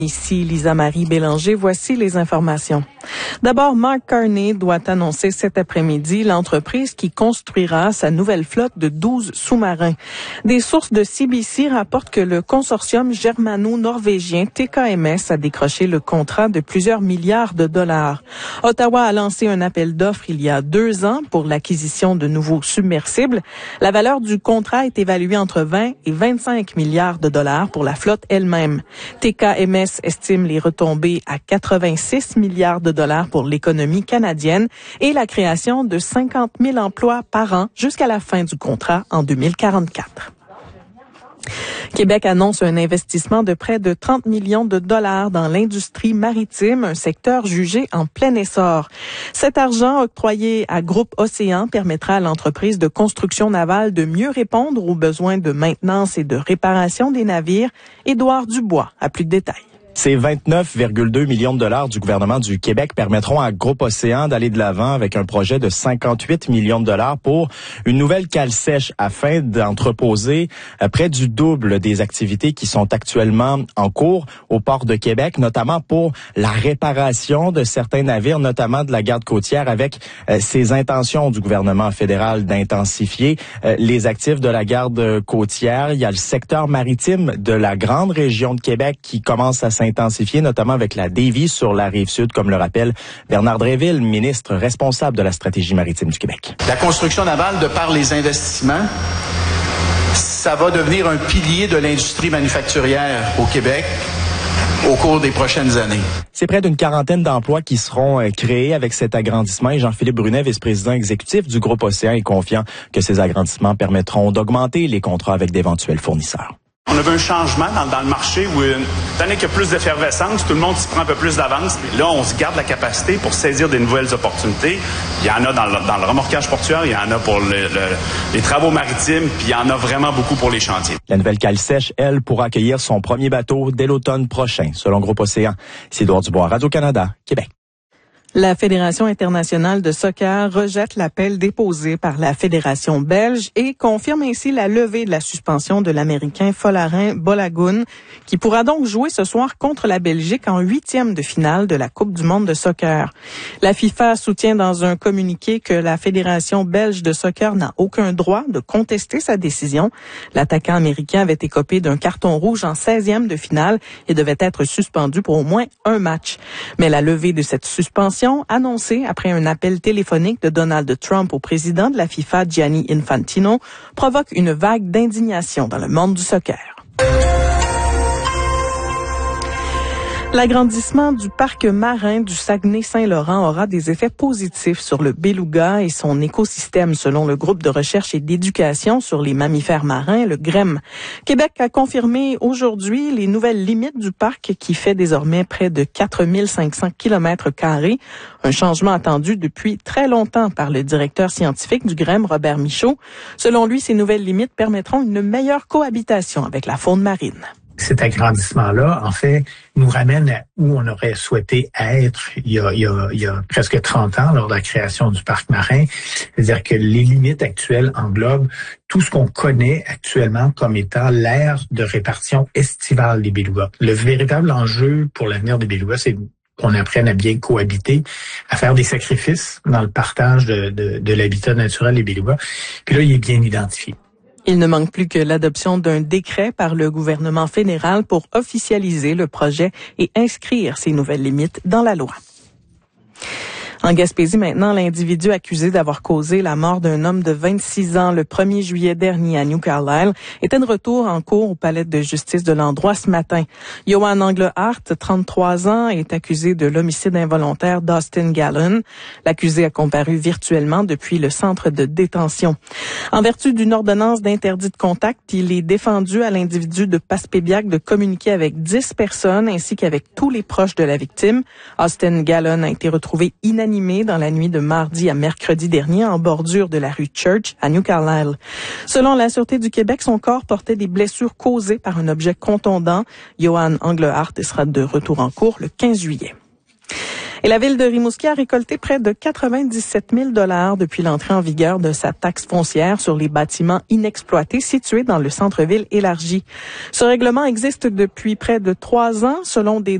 Ici Lisa-Marie Bélanger, voici les informations. D'abord, Mark Carney doit annoncer cet après-midi l'entreprise qui construira sa nouvelle flotte de 12 sous-marins. Des sources de CBC rapportent que le consortium germano-norvégien TKMS a décroché le contrat de plusieurs milliards de dollars. Ottawa a lancé un appel d'offres il y a 2 ans pour l'acquisition de nouveaux submersibles. La valeur du contrat est évaluée entre 20 et 25 milliards de dollars pour la flotte elle-même. TKMS estime les retombées à 86 milliards de dollars pour l'économie canadienne et la création de 50 000 emplois par an jusqu'à la fin du contrat en 2044. Québec annonce un investissement de près de 30 millions de dollars dans l'industrie maritime, un secteur jugé en plein essor. Cet argent octroyé à Groupe Océan permettra à l'entreprise de construction navale de mieux répondre aux besoins de maintenance et de réparation des navires. Édouard Dubois a plus de détails. Ces 29,2 millions de dollars du gouvernement du Québec permettront à Groupe Océan d'aller de l'avant avec un projet de 58 millions de dollars pour une nouvelle cale sèche afin d'entreposer près du double des activités qui sont actuellement en cours au port de Québec, notamment pour la réparation de certains navires, notamment de la garde côtière, avec ces intentions du gouvernement fédéral d'intensifier les actifs de la garde côtière. Il y a le secteur maritime de la grande région de Québec qui commence à s'intensifier, notamment avec la Davie sur la Rive-Sud, comme le rappelle Bernard Dréville, ministre responsable de la stratégie maritime du Québec. La construction navale, de par les investissements, ça va devenir un pilier de l'industrie manufacturière au Québec au cours des prochaines années. C'est près d'une quarantaine d'emplois qui seront créés avec cet agrandissement et Jean-Philippe Brunet, vice-président exécutif du Groupe Océan, est confiant que ces agrandissements permettront d'augmenter les contrats avec d'éventuels fournisseurs. On a vu un changement dans le marché où, étant donné qu'il y a plus d'effervescence, tout le monde s'y prend un peu plus d'avance. Là, on se garde la capacité pour saisir des nouvelles opportunités. Il y en a dans le remorquage portuaire, il y en a pour les travaux maritimes, puis il y en a vraiment beaucoup pour les chantiers. La nouvelle cale sèche, elle, pourra accueillir son premier bateau dès l'automne prochain, selon Groupe Océan. C'est Édouard Dubois, Radio-Canada, Québec. La Fédération internationale de soccer rejette l'appel déposé par la Fédération belge et confirme ainsi la levée de la suspension de l'Américain Folarin Balogun, qui pourra donc jouer ce soir contre la Belgique en 8e de finale de la Coupe du monde de soccer. La FIFA soutient dans un communiqué que la Fédération belge de soccer n'a aucun droit de contester sa décision. L'attaquant américain avait écopé d'un carton rouge en 16e de finale et devait être suspendu pour au moins un match. Mais la levée de cette suspension annoncée après un appel téléphonique de Donald Trump au président de la FIFA, Gianni Infantino, provoque une vague d'indignation dans le monde du soccer. L'agrandissement du parc marin du Saguenay-Saint-Laurent aura des effets positifs sur le beluga et son écosystème, selon le groupe de recherche et d'éducation sur les mammifères marins, le GREM. Québec a confirmé aujourd'hui les nouvelles limites du parc qui fait désormais près de 4500 km², un changement attendu depuis très longtemps par le directeur scientifique du GREM, Robert Michaud. Selon lui, ces nouvelles limites permettront une meilleure cohabitation avec la faune marine. Cet agrandissement-là, en fait, nous ramène à où on aurait souhaité être il y a presque 30 ans lors de la création du parc marin. C'est-à-dire que les limites actuelles englobent tout ce qu'on connaît actuellement comme étant l'aire de répartition estivale des belugas. Le véritable enjeu pour l'avenir des belugas, c'est qu'on apprenne à bien cohabiter, à faire des sacrifices dans le partage de l'habitat naturel des belugas. Puis là, il est bien identifié. Il ne manque plus que l'adoption d'un décret par le gouvernement fédéral pour officialiser le projet et inscrire ces nouvelles limites dans la loi. En Gaspésie maintenant, l'individu accusé d'avoir causé la mort d'un homme de 26 ans le 1er juillet dernier à New Carlisle était de retour en cours au palais de justice de l'endroit ce matin. Johan Englehart, 33 ans, est accusé de l'homicide involontaire d'Austin Gallon. L'accusé a comparu virtuellement depuis le centre de détention. En vertu d'une ordonnance d'interdit de contact, il est défendu à l'individu de Passepébiac de communiquer avec 10 personnes ainsi qu'avec tous les proches de la victime. Austin Gallon a été retrouvé inanimé dans la nuit de mardi à mercredi dernier en bordure de la rue Church à New Carlisle. Selon la Sûreté du Québec, son corps portait des blessures causées par un objet contondant. Johan Englehart sera de retour en cours le 15 juillet. Et la ville de Rimouski a récolté près de 97 000 $ depuis l'entrée en vigueur de sa taxe foncière sur les bâtiments inexploités situés dans le centre-ville élargi. Ce règlement existe depuis près de 3 ans selon des